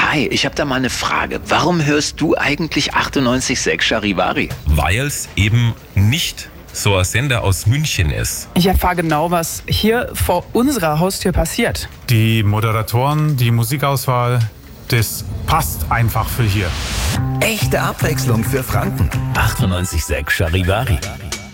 Hi, ich habe da mal eine Frage. Warum hörst du eigentlich 98.6 Charivari? Weil's eben nicht so ein Sender aus München ist. Ich erfahre genau, was hier vor unserer Haustür passiert. Die Moderatoren, die Musikauswahl, das passt einfach für hier. Echte Abwechslung für Franken. 98.6 Charivari.